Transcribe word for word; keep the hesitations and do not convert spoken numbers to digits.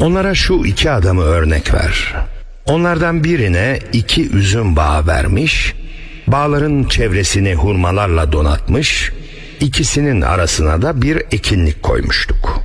Onlara şu iki adamı örnek ver. Onlardan birine iki üzüm bağı vermiş, bağların çevresini hurmalarla donatmış, ikisinin arasına da bir ekinlik koymuştuk.